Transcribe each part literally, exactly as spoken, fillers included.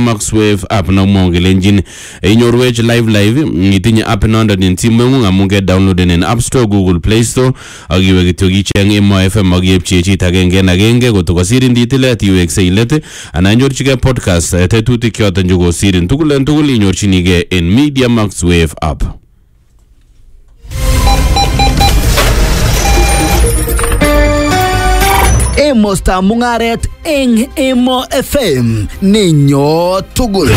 Max Wave app na mongelenjin inyorwech live live itinye app nondo din simengung amunge download in App Store, Google Play Store agiwe kityo gicheng Emo F M agiepchi chit agenge na agenge kotokosirin ditilet iwekse ilet ana inyorchige podcast tetutik yoton jugosirin tugul en tugul inyorchinige in Media Max Wave app. Emo sta mungaret eng Emo F M ninyo tugul.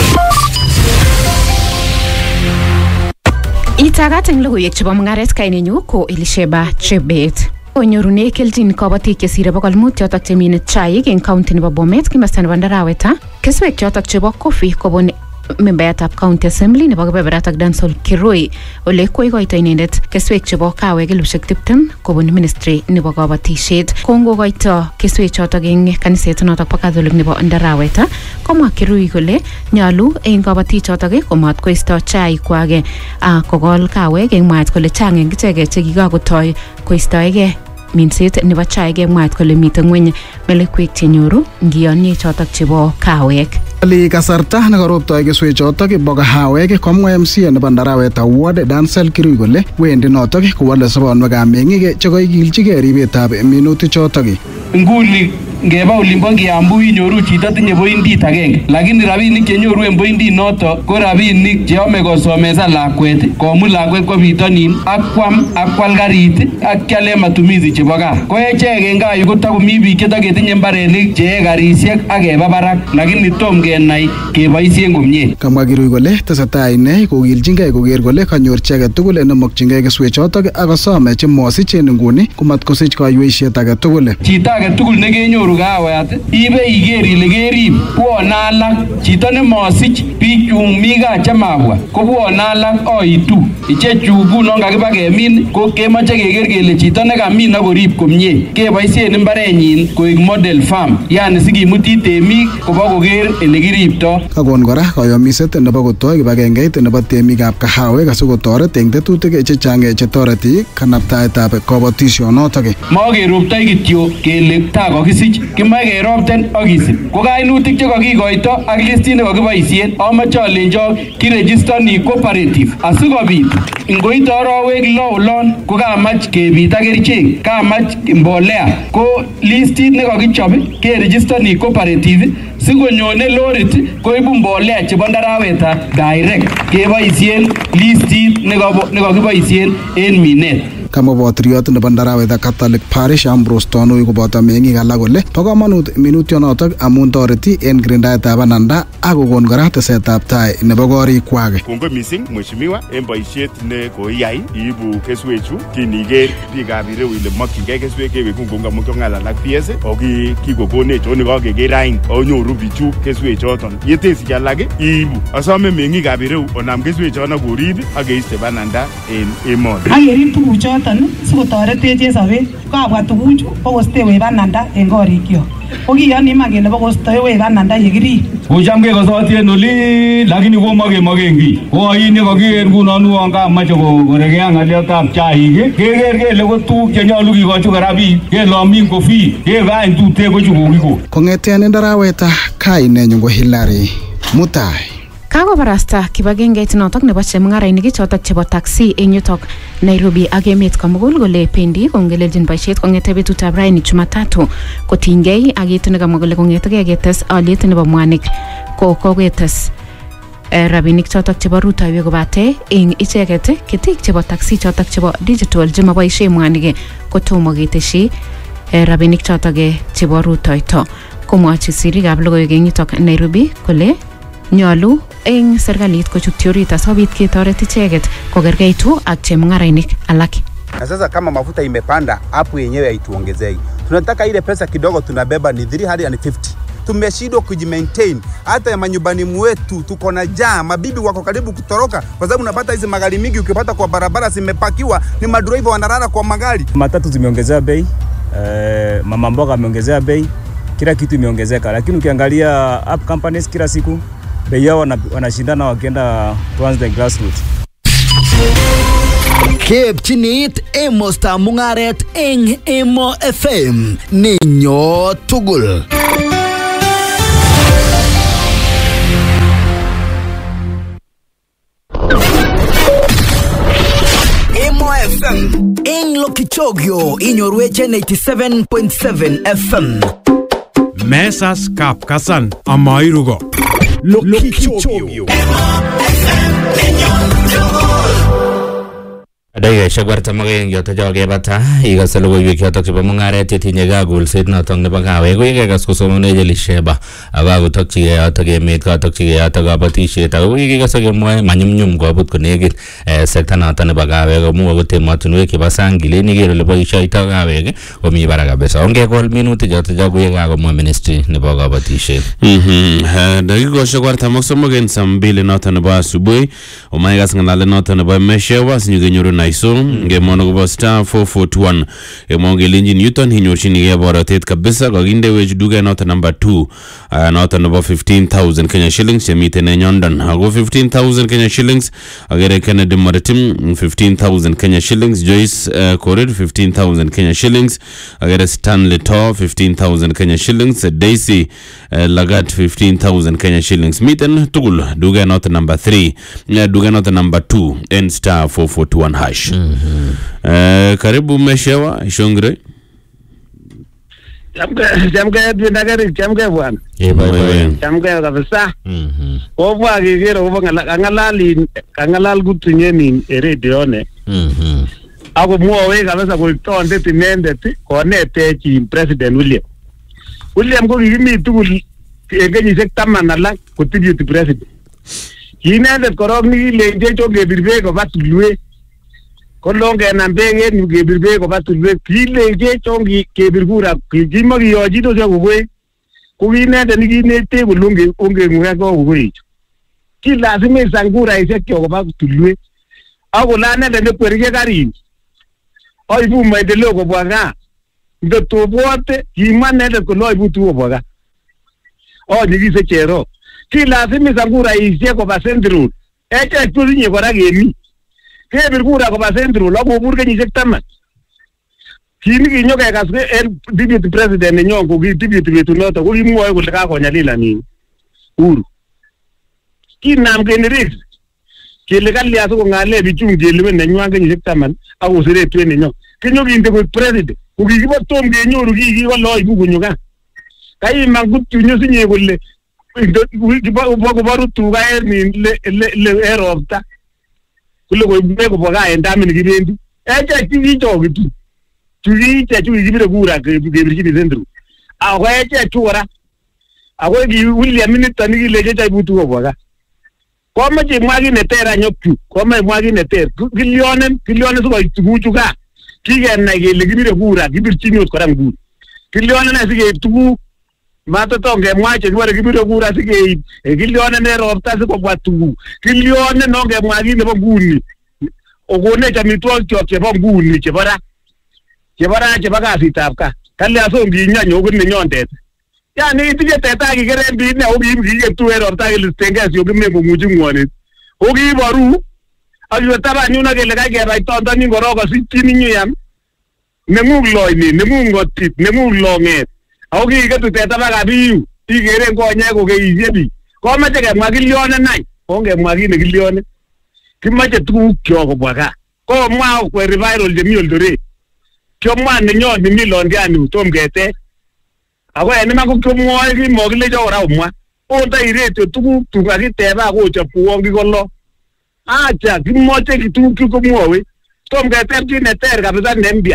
Itagat eng logoiwek chebo mungaret kainenyu ko Elisheba Chebet. Onyorune keljin kabatik chesire bokol mut chotok chemine chaik eng county nebo Bomet kimasta nebo Ndaraweta. Keswek chotok chebo coffee kobun membayatab county assembly nebo kebeberatak Dansol Kirui ole koikoito inendet keswek chebo kawek elipushek tiptem kobun ministry nebo kabatishet. Kongokoito keswek chotok eng kaniset notok bo Catholic nebo Ndaraweta, komwa Kirui kole nyalu eng kabatik chotok komat koisto chaik kwake a kokol kawek eng mwaet kole chang eng icheket chekikakotoi koistoege minset nebo chaik eng mwaet kole mitei ngweny melekwek chenyoru ngiyonye chotok chebo kawek. Ali kasarta nekaroptoi keswek chotok bo kahawek komwa M C nebo Ndaraweta Ward Dansel Kirui kole wendi notok kowale sobonwekab meng'ik chekoikilchigei ribetab minutik chotok. Nguni ngeba olimbo Kiambu inyoru chito tinye pointit agenge, lakini rabinik chenyoru en pointit noto ko rabinik cheyome kosomesan lakwet, komut lakwet kwa bitonin ak kwam ak kwal karit ak kiale matumizi chebo gaa. Ko echek en gaa yu kotakomi biik chetaketinye mbarenik chee karisiek ak keba barak, lakini tom kenai keboisien komie. Kamwa Kirui kole tesetai ine kokilchingei koker kole kanyor chi age tugul nemokyingei keswek chotok ak kosome chemosichen nguni komatkosich kaiweisiet age tugul. Chito age tugul nekenyoru kawet ibe iker ile kerib bwone alak, chito nemosich bichu mi gaa chemabwa ko bwone alak oitu. Ichechu nguno kakiba kemin ko kemoche keker kele chito nekamin akorib komie keboisien mbarenyin koik model farm, yani sikimuti temik koba koker ele kiribto. Kakon kora kayomiset nebo kotoi kibagengeit nebo temikab kahawek asikotoret eng tetutik chechang chetoreti kanabtaetab kabatisyonotok. Makeroptoi kityo kele ta kokisich, kimae keropten akisib. Ko kainutik chekakikoito ak listit nekakiboisien amache alenjo kirejistani cooperative asikobit ngoite arawek lo olon ko kamach kebit ak kerichek, kamach mbolea, ko listit nekakichop kerejistani cooperative sikonyone lorit koibu mbolea chebo Ndaraweta direct keboisien listit nekakiboisien en minet. Kama botriot nebo Ndaraweta Catholic Parish Ambrose Tonui koboto meng'ik alak kole bo kamanut minutyonotok amun toreti en kirindaetab bananda ak kokon kora tesetab tai nebo korikwak. Kongoi mising mheshimiwa en boisiet ne koiyai iibu keswechu kiniker biikab ireu ile mokyingei keswek keweku kongamun kong'alal ak P S oki kikokonech oni kakeker ain onyoru bichu keswechoton. Yetesich alak iibu. Asome meng'ikab ireu onam keswechoton korib ak keiste bananda en emoni. Akerib tuguchoton sikotoretech en sobet. Kabwa tuguchu bokostewech bananda en korikyok. Ko kiyoni iman kele bokostewech bananda yekirib. Kocham kekosoti en oli lakini komakemoken kiy. Ko ain yekakiker ngunon uon kamache korekea ng'aliotab chaik keker kele ko tuguk chenyolu kikochi kora biik kele amin kofi kekany tute kochu kokiko. Kong'eten Ndaraweta kainenyu ko Hilary Mutai. Kakobarasta kibagengeit notok nebo chemung'arainik chotok chebo taxi eng yutok Nairobi ak emet komugul kole pendi kongeleljin boisiet kong'ete betutab raini Jumatatu kotinygei ak kit nekamwa kole kong'etegei ketes aliet nebo mwanik ko koketes rabinik chotok chebo rutoiwek kobate eng icheket ketik chebo taxi chotok chebo digital chemaboisie mwanik kotomo keteshi rabinik chotok chebo rutoito. Komwachi sirikab logoiwek eng yutok Nairobi kole nyolu eng serikalit kochut orit asikobit ketoret icheket kokerkeitu ak chemung'arainik alak. Na sasa kama mafuta imepanda, hapo yenyewe haituongezei. Tunataka ile pesa kidogo tunabeba ni three hundred fifty. Tumeshindwa kujimaintain. Hata manyumbani mwetu tuko na jaa, mabibi wako karibu kutoroka kwa sababu unapata hizi magari mingi ukipata kwa barabara zimepakiwa ni madriver wanarara kwa magari. Matatu zimeongezea bei, eh, mama mboga ameongezea bei, kila kitu imeongezeka, lakini ukiangalia app companies kila siku bei yao wanashindana wakienda towards the grassroots. Kepchinit Emo sta mungaret eng Emo F M ninyo tugul. Lokichogyo inyorwech eighty-seven point seven F M. Mesas Kapkasan Amairugo. Lokichogyo. Adaya shagwarta mageng yoto joge bata iga salogo wiki yoto chiba mungare titi nyega gulsit na tong nipa kawe go iga gas kusomo neje lisheba aga go tok chige yoto ge met ka tok chige yoto ga bati sheta go iga sage moy manyum nyum go but ko negit sekta na ta nipa kawe go mu go tema tunwe ke basangile ni ge le boy shaita kawe ge go mi baraga besa onge gol minuti yoto jogo iga go mo ministry nipa ga bati she mhm dagi go shagwarta maksomo gen sambile na ta nipa subui o mai gas ngale na ta nipa meshewa sinyu nyuru naiso nge mono go star four four two one e monge linji Newton hinyoshini ya boratet kabisa kwa ginde wej duga nota number two uh, nota number fifteen thousand Kenya shillings ya mite na nyondan ago fifteen thousand Kenya shillings agere Kennedy Maritim fifteen thousand Kenya shillings Joyce uh, Korid fifteen thousand Kenya shillings agere Stanley Tor fifteen thousand Kenya shillings Daisy uh, Lagat fifteen thousand Kenya shillings miten tugul duga nota number three uh, duga nota number two and star four four two one hash. Mm-hmm. Uh, karibu meshewa shongre jamga jamga edwina gari jamga bwana eh bye bye jamga kabisa mhm obwa gigero obwa ngalali kangalal gutunye ni radio ne mhm ako muowe kabisa ko tonde tinende ti konete chi president William William ko gimi tugul engenyi sektaman alak ko tribute president kinende korok ni lenje choge birbe ko batulwe kolonge nambenge ni gebirbe ko batulwe kile je chongi kebirgura kijima giyoji to jago gwe kuginende ni ginete bulunge onge ngwa go gwe kila lazima sangura isekyo ko batulwe ago lane de kwerige gari oi bu maendeleo ko bwaga ndo to bote kimane de ko loi butu ko bwaga o digise chero kila lazima sangura isekyo ba central eche tuzinye ko ragemi kebir kura ko ba centro la bo burge ni sektama kini ki nyoka kasge el deputy president ni nyongo ki deputy betu noto ko imwoe ko ka ko nyalila ni uru kinam generik kile kalli aso ko ngale bichung gelwe ne nywange ni sektama ako sire twene nyo kinyo ki inde ko president ko ki bo tom ge nyoru ki ki wallo ibu ko nyoga kai mangutu nyo sinye ko le ki ba ko baru tu ga ni le le eropta kule ko beko boga enda mini gibendi eje tigi jogitu tigi te tigi gibire gura ke gibire gibire zendru ago eje tuora ago gi William minute ni leje tai butu ko boga ko ma je mwagi ne tera nyoptu ko ma mwagi ne ter gilionen gilionen so tuguchuga kige na gele gibire gura gibire tinyo ko ram gura gilionen na sige tugu mata tonge mwache gware gibire gura sige gilionen ne ropta se ko bwatu gilionen no ge mwagi ne boguni ogone jamitwol chok chebo nguni chebara chebara chebaga sitapka kale aso nginya nyogun ne nyondet yani itige teta gigere bi ne ogi gige tuero ropta ile tenga sio gime nguji ngone ogi baru ayo taba nyuna gele ga ge bai tonda ni gorogo sitini nyam ne mugloy ni ne mungotit ne muglonget ogi ge tu teta baga biu igere ngonya ko ge izebi ko ma tege magilione nai onge magine gilione kimache tu kyo ko bwaga ko mwa ko revival de miol dore kyo mwa ne nyo ni milon dia ni utom gete ago ene ma ko kyo mwa ki mogle jo ra mwa o ta ire to tu tu ga ki te ba ko chapu ongi gollo acha ki moche ki tu ki ko mwa we tom gete ti ne ter ga ba nembia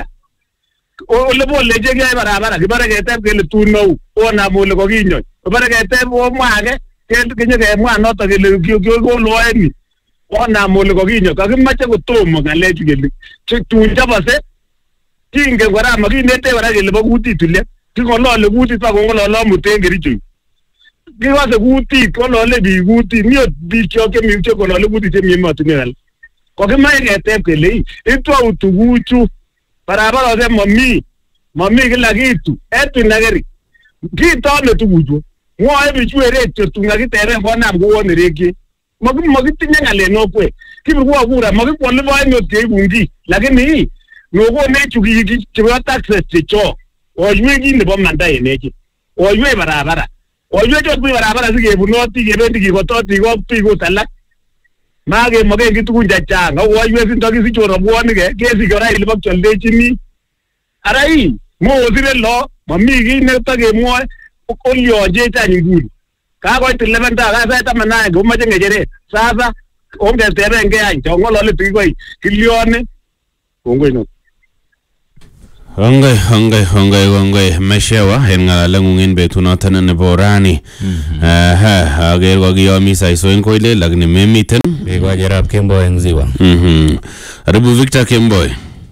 o le bo le je ga bara bara ki bara gete ke le tu no o na mo le ko ginyo bara gete bo mwa ge ke ke nye ke mwa no to ke le kyo ko lo eni ona mole ko ginyo ka kimache ko tomo ngale tugele tunja base tinge gwara maginete wara gele baguti tule tingolo le guti pa ngolo lo mutengeri chu kiwa se guti ko lo le bi guti mio bi kyo ke mi ko lo le guti te mi ma tunel ko ke mai ke te ke le itu utuguchu para para de mami mami ke la gitu etu nageri gito le tuguchu mo e bi chu ere te tungaki tere bona ngo ne reki magi magi tinya ngale no kwe kibi kwa kura magi kwa le ba no te bungi lakini no go ne chu gi gi tiwa taxes te cho o ywe gi ne bom nanda ene ki o ywe barabara o ywe to bi barabara sige bu no ti ge bendi gi ko to ti go pi go tala mage mogen ki tugun chachang ako waiwe sin toki si chora buoni ke kesi kora ile bak choldechini arai mo osire lo mami ki ne tage mo olio je ta nguni ka ko eleven ta ka sa ta mana go ma jenge jere sasa onge tebe nge ai to ngolo le tikoi kilione kongoi no Hongay, hongay, hongay, hongay. Meshewa, en ngala ngungin betu notan ne borani. Ha, ager ko giyomi sa iso en koile lagni memiten. Bigwa Jarab Kemboy en ziwa. Mhm. Arabu Victor Kemboy.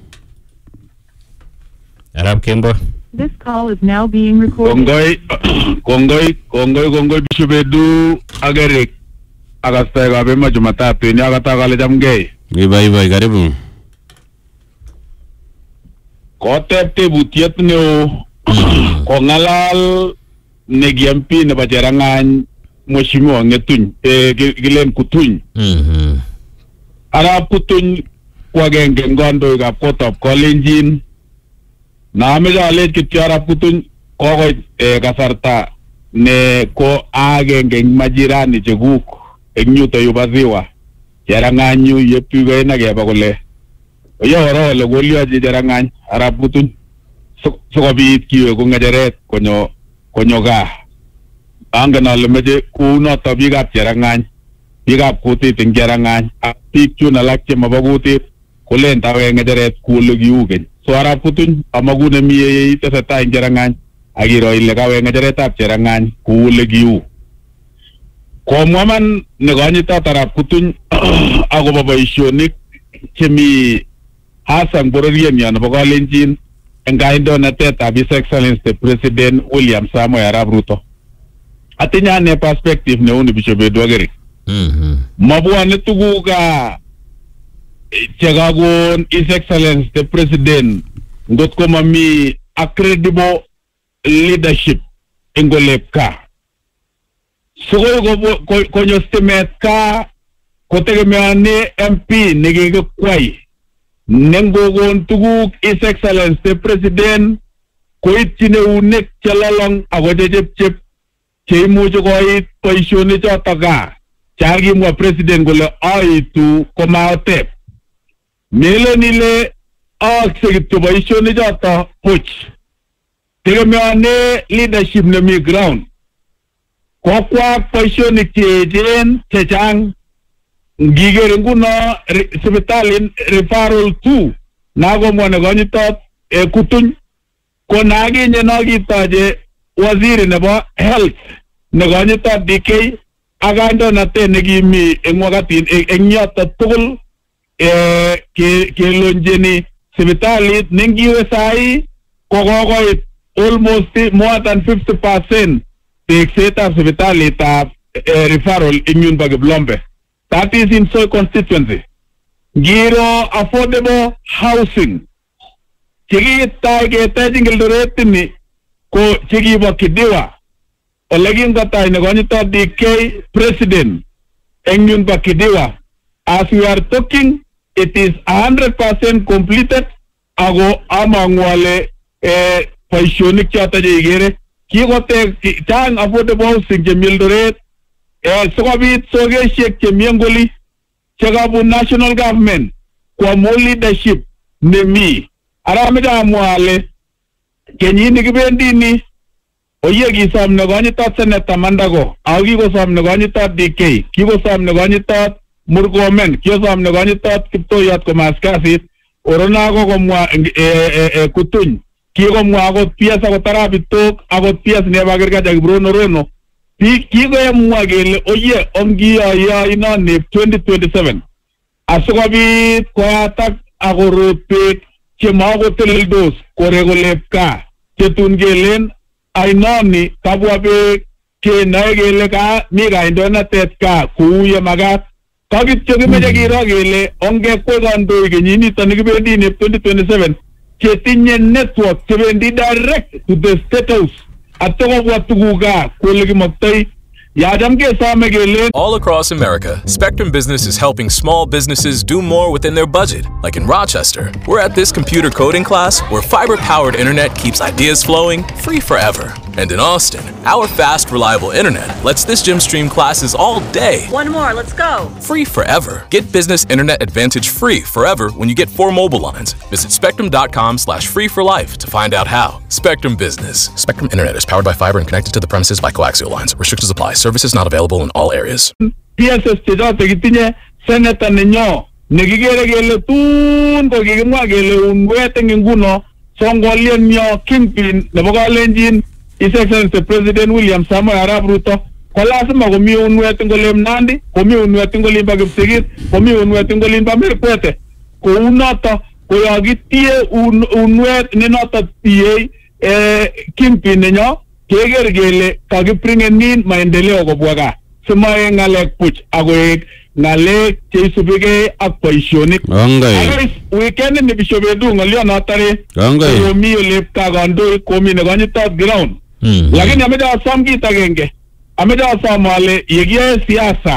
Arab Kemboy. This call is now being recorded. Kongoi, kongoi, kongoi, kongoi bishubedu agerik. Agasta gabe majumatatu ni agata kale jamgei. Iba iba karibu. Kotep tebutiet neo kongalal negiampi ne bajarangan mheshimiwa ngetuny eh gilen kutuny mhm arap kutuny kwa genge ngondo ga kotop kolenjin na amejale kityo arap kutuny ko eh kasarta ne ko agenge majirani cheguk eng yuto yubaziwa jaranganyu yepigo na geba kole yo ro le golio je jarangan arap kutuny sokobit kiwe ko ngajeret konyo konyo ga angana le meje kuno to bigap jarangan bigap kutit ing jarangan apik chuna lakche mabagutit kulen tawe ngajeret kulu giugen so arap kutuny amagune miye itesata ing jarangan agiro ile kawe ngajeret ap jarangan kulu giu komwaman ne ganyita arap kutuny agobo boisionik chemi Hassan Bororien yan bogalenjin engaindo na teta His Excellency the President William Samoei Arap Ruto. Atinya ne perspective ne uni bishobedu ageri. Mhm. Mabwane tuguga chegagon His Excellency the President ngot ko mami a credible leadership ingolepka. Sugoy go konyo stimet ka kotegemeane M P negege kwai. Nengogon tuguk His Excellency the President koitchine unek chalalong agoje chep chep cheimuche koit boisionik chotok ka chakimwa president kole aitu komaotep melen ile aakse kityo boisionik chotok puch tegemeane leadership nemi ground kokwak boisionik cheechen chechang ngigere nguno sipitali referral two nagomwa nekonyitot e kutuny ko naginye nokitoche waziri nebo health nekonyitot D K ak kandoinatet nekimi eng wakatin eng yoto tugul e kelonjeni sipitalit nengiwe sahi kokokoit almost more than fifty percent teksetab sipitalitab referral ing yun pa Kiplombe. That is in Soy constituency. Giro affordable housing. Chigi tai ke tajing Eldoret ni ko chigi ba Kidiwa. Olagin ka tai negonito D K president engyun ba Kidiwa. As we are talking, it is one hundred percent completed. Ago amangwale eh paisyonik chata je igere. Kikote chang affordable housing je Eldoret. Eh, sokobit sogeshek chemiengoli chekabu national government kwa mo leadership nemi aramida amwale kenyini kibendi ni oye kisom nekonyitot Senator Mandago ako kikosom nekonyitot D K kikosom nekonyitot Murkomen kikosom nekonyitot Kiptoiyot komas kasit orona ko komwa kutuny kikomwa akot P S akot Arap Bitok akot P S nebo Kirkacha Kibrono Rono kikoemwa kele oye ongiyoyo inoni twenty twenty-seven asikobit koyatak akorot beek chemakoteleldos korekolep kaa chetun kelen ainoni kabwa beek kenoe kele ka mi kandoinatet kaa kou yemakat kakityo kimeche kiro kele ongekwe kandoik kenyinito nikibendi ni twenty twenty-seven chetinye network chebendi direct to the state house. All across America, Spectrum Business is helping small businesses do more within their budget. Like in Rochester, we're at this computer coding class where fiber-powered internet keeps ideas flowing free forever. And in Austin, our fast, reliable internet lets this gym stream classes all day. One more, let's go. Free forever. Get Business Internet Advantage free forever when you get four mobile lines. Visit spectrum.com slash free for life to find out how. Spectrum Business. Spectrum Internet is powered by fiber and connected to the premises by coaxial lines. Restrictions apply. Services not available in all areas. P S S chechoto kitinye senator nenyo nekikere kele tun ko kikimwa kele unwet eng nguno songolien nyo kingpin nebo Kalenjin His Excellency President William Samoei Arap Ruto ko lazima komi unwet eng olin Nandi, komi unwet eng olin pa Kipsigis, komi unwet eng olin pa Merkwete. Kou noto koyokitie unwet ne noto tiye eh, kingpin nenyo keker kele kakipringenin maendeleo kobwa gaa. Simae ngalek puch akoek ngalek cheisubike ak boisionik. Ongei. Weekend ni bishobedu ngalio notare. Ongei. Komi ole kagondoi komi ne konyitot ground. Lakini ameja asom kit agenge. Ameja asom ale yekiyae siasa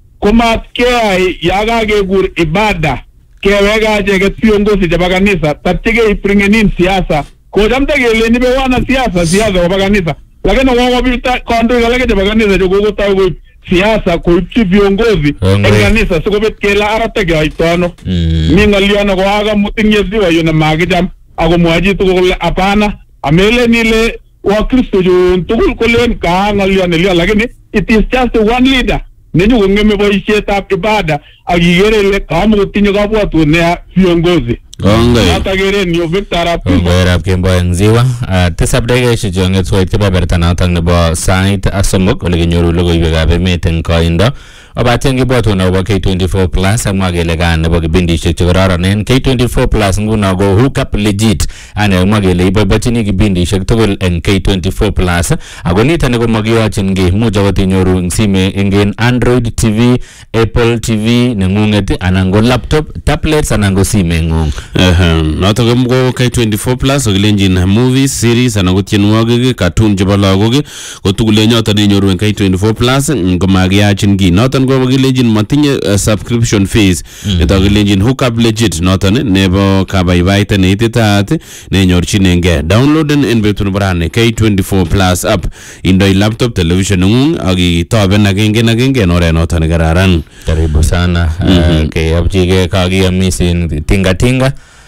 komatkeyai yakakekur ibada keweka acheket viongozi chebo kanisa tatike ipringenin siasa. Kochamte kele nibe wana siasa siasa koba kanisa. Lakini wakopita kondoik alake chebo kanisa chokokotau koip siasa koipchi viongozi eng kanisa sikobit kele arate keyoito ano. Mi ng'oliono kokakamut ing Yesiwa yu nemakicham akomwochi tugul kole hapana amelen ile Wakristo chun tugul kolen kaa ng'olion nelio lakini it is just one leader nenyu kong'eme boisietab ibada akikere ile kamakotinye kabwatut neya viongozi. Ongei. Noto keren yu Victor Arap Ongei Arap Kemboi eng Ziwa. Tisap dakikaishek chong'et soit kebeberta notok nebo sait somok ole kinyoru logoiwekab emet eng koindo. Obaten kibwatun akobo K twenty-four plus amwa kele kaan nebo kibindishek chekororonen. K twenty-four plus nguno ko hook up legit. Ane amwa kele iboibochini kibindishek tugul eng K twenty-four plus. Ako nitoni ko makiyochin ki much akot inyoru eng sime eng Android T V, Apple T V neng'ung'et anan ko laptop, tablets anan ko sime ng'ung. Notok ko K twenty-four plus okilenjin movies, series anan ko tienwogik, cartoon chebo lagok ko tugul enyoton inyoru eng K twenty-four plus komakiyachin ki. Noton ko kilenjin matinye uh, subscription fees. Nito kilenjin hook up legit noton nebo kabaibaite neititaat nenyorchinengei. Downloaden en betut nebo rani K twenty-four plus app indoi laptop, television ng'ung ak itoben agenge agenge en oret noton nekararan. Karibu sana. Keyopchigei kakiyamisin tinga tinga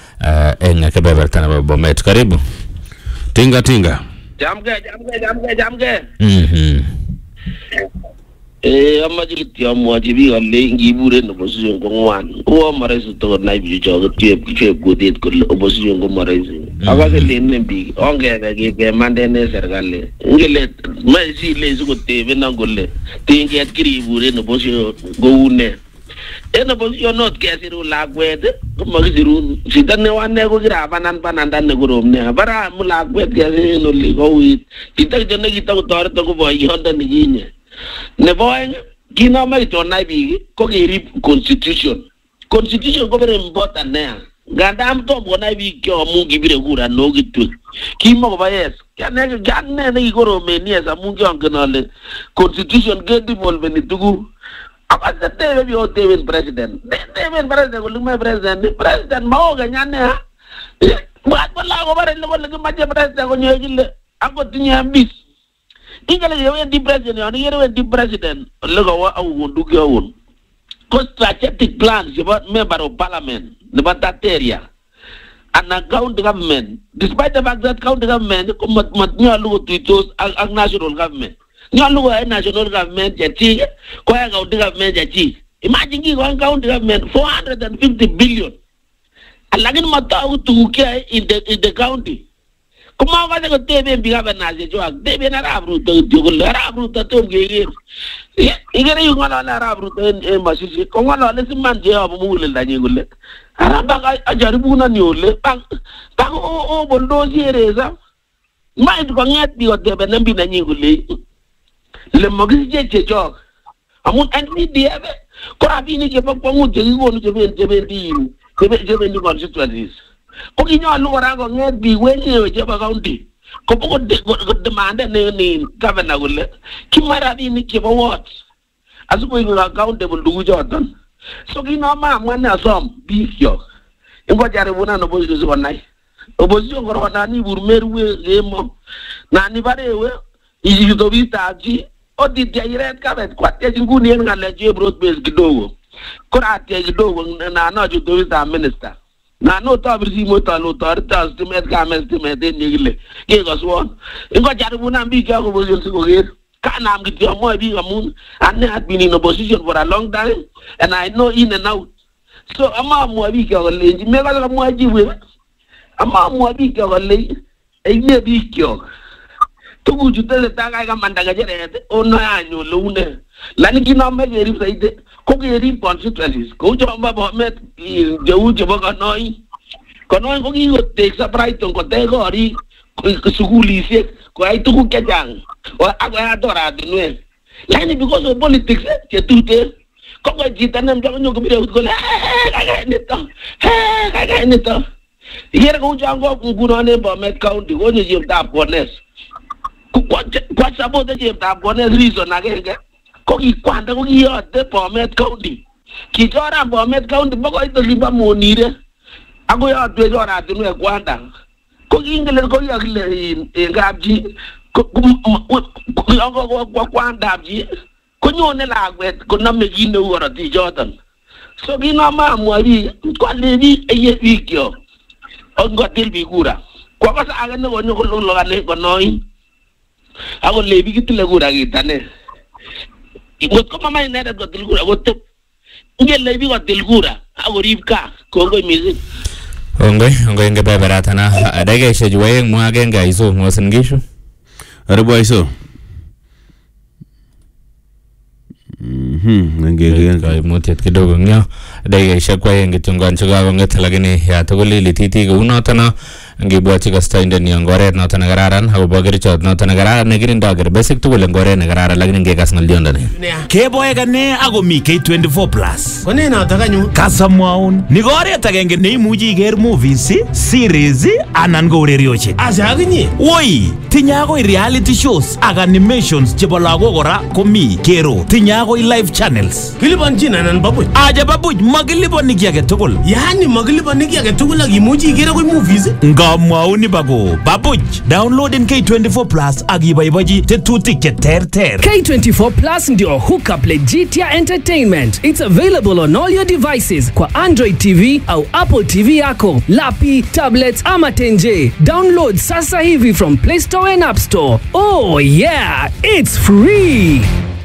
eng kebeberta nebo Bomet. Karibu. Tinga tinga. Jamge, jamge, jamge, jamge. Mhm. Eh, amache kityo amwochi biik ale ngibure opposition ko ngwan. Ko marahisi to nai biik cho chep chep kutit kole opposition ko marahisi. Akase lenen biik ongebe kekemande ne serikali. Ngele maisi le sikotebe nan kole tinget kiribure opposition ko une. En opposition not kesiru lakwet ko makisiru sita ne wane ko kirabanan bananda ne korom ne bara mu lakwet kesiru oli ko uit. Kita jone kita kotoret ko boyonda ni nyinye. Nebo aeng kinome kitonai biik ko kerib constitution. Constitution ko very important nea. Ngandam tom konai biik kyomu kibire kura no kitwe. Kimo koba yes. Kane kane ne kikoromen yes amu kiongen ale constitution ke devolveni tugu. Akase tebe bi oteven president. Teven president ko lume president. President mao kenyane ha. Buat bola ko bare lo ko maje president ko nyekile. Ako tinye ambis. Ingale yewe di president oni yewe di president logo wa au ndugu awon ko strategic plans about member of parliament about that area and a county government despite the fact that county government ko mat mat nyalu tuitos ang national government nyalu ay national government jati ko ay county government jati imagine ki ko county government four hundred fifty billion alagin mataw tuke in the in the county. Kuma ka ko tebe biga banaje jo ak tebe na rabru to to la rabru to to ngege igere yu ngala la rabru to en masisi ko ngala le siman je abu mule la nyigulle araba ka ajari buna nyole bang bang o o bondo siereza mai ko ngat bi o tebe nambi na nyigulle le mogis je je jo amun an ni diebe ko abini ke pok pongu je ngonu je ben je ben di je ben je ben ni constituencies. Ko kinyo lu ora ko nget bi wenye je ba county ko ko demand ne ni governor gulle ki mara bi ni ke what asu ko ngi accountable du joton so kinyo ma mwana som bi yo ingo jare bona no boys so nai opposition koro nani burmerwe emo nani barewe ijito vitaji odit ya iret kabet kwatia nguni en ngale je broad base kidogo kora tia kidogo na na juto vita minister na no to birsi mo to no to ta stimet ka men stimet en yigile ke goswon ingo jaribu na mbi ka opposition siko ger kana mgitio mo bi gamun and had been in opposition for a long time and I know in and out so ama mo bi ka le me ga mo jiwe ama mo bi ka le e bi kyo tugu jutele taga ga mandaga jere ono anyo lune lani kina me geri saide ko geri constituencies ko jomba bo met je u je bo kanoi kanoi ko gi te sa brighton ko te gori ko suguli se ko ai tugu kejang o aga adora dunwe lani because of politics ke tute ko ko jita nem jo nyo ko bire ko la ga ni to ga ga ni to yere ko jango nguno ne bo met county ko ni je ta pones kwa sababu je ta pones reason agenge ko ki kwanda ko ki yote Bomet County ki jora Bomet County bako ito liba monire ako yo dwe jora tunwe kwanda ko ki ingele ko yo kile ngabji ko ko ko kwanda abji ko nyone la gwet ko na megine wora ti jotan so ki na ma mwari ko lebi eye vikyo ongo tilbi kura ko ka sa aga ne ko nyoko lo ga ne ko noi ako lebi kitile kura kitane ikot ko mama ina ko tilgura ko tep ngel bi ko tilgura agoribka ko ngo mizi ongoy ongoy nge beberatana adage shejuwe mwage ngaizo ngosingishu arbo iso mhm ngege kai motet kidogo nya adage shakwa yenge tungan chuga nget lagini ya togoli lititi ko unatana ngibwati kasta indeni ngore noto nagararan agobo gerichot noto nagararan negirinda ger basic tugul ngore nagararan lakini ngekas ngaliondane keboe kane agomi K twenty-four plus kone noto kanyu kasamwaun ni goret agenge neimuchi iger movies series anan ko urerioshek asa aginye woi tinya agoi reality shows ak animations chebo lagok kora komi kero tinya agoi live channels kilibonjin anan babuch aja babuch magiliboni ki age tugul yani magiliboni ki age tugul agimuchi iger agoi movies Mwauni bago babuch downloading K twenty-four plus agibaybaji tetutik che terter. K twenty-four plus ndio hookup legitia entertainment. It's available on all your devices kwa Android T V au Apple T V yako, lapi, tablets ama tenje. Download sasa hivi from Play Store and App Store. Oh yeah, it's free.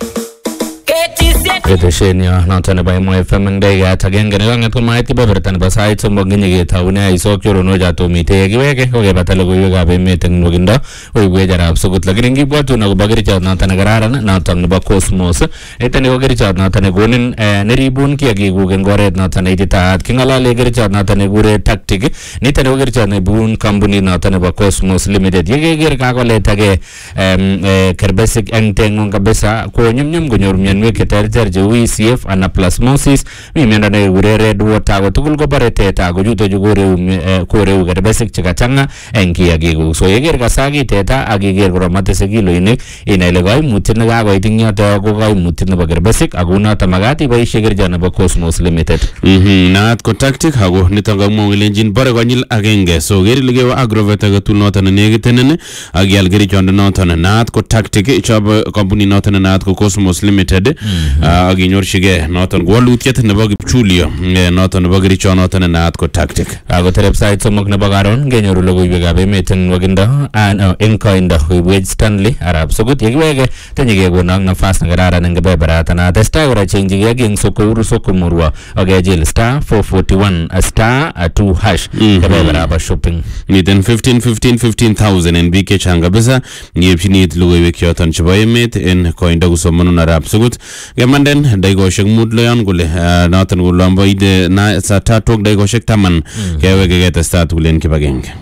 Keteshen ya notane ba mo F M ndege atagenge ne ngat ko maiti ba bertan ba sai tsombo nginye ge taune iso kyoro no jato mite giwege ko ge batalo go yoga be meten no gindo o gwe jara absugut lagringi bwatu na bagri cha notane gararan notane ba cosmos etane go gri cha notane gonin ne ribun ki agi go ngore notane ita kingala le gri cha notane gure tactic ni tane go gri cha ne bun company notane ba cosmos limited ye ge ka ko le tage kerbesik engteng ngabesa ko nyum nyum go nyor myanwe keter je U C F ana plasmosis mi menda ne gure red water go tugul go barete ta go juto jugure ko re uga basic chika changa enki agi go so yeger ka sagi teta agi ger go mate se kilo ine ina le gai mutin ga go itinga to go gai mutin ba ger basic aguna tamagati bai sheger jana ba Cosmos Limited mhm naat ko tactic hago nitanga mo engine bare go nyil agenge so geri lige wa agroveta ga tu nota ne negitenen agi al geri chondo nota na naat ko tactic chab company nota na naat ko Cosmos Limited agi nyor shige noton golutiet ne bagi chulio noton bagi richo noton naat ko tactic ago website somok ne bagaron genyoru logo yega be meten waginda an enkoinda we Stanley Arab so gut yegwege tenyege go nang na fast ngarara nge be barata na testa ora change yegi soko uru soko murwa age jil star four forty-one a star a two hash ke be baraba shopping ni den fifteen fifteen fifteen thousand en bike changa besa yepini logo yeki otan chboy met en koinda go somonu na Arab so gut gamanden dai go shek mudlo yan gule noton go lombo ide na sa tatok dai go shek taman ke wege ge testa tulen ke bageng